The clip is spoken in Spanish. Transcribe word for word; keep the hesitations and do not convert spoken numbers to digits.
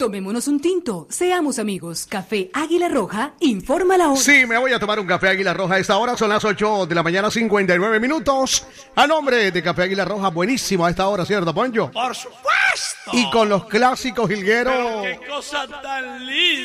Tomémonos un tinto, seamos amigos. Café Águila Roja, informa la hora. Sí, me voy a tomar un café Águila Roja. A esta hora son las ocho de la mañana, cincuenta y nueve minutos. A nombre de Café Águila Roja, buenísimo a esta hora, ¿cierto, Poncho? ¡Por supuesto! Y con los clásicos jilgueros. Pero qué cosa tan linda.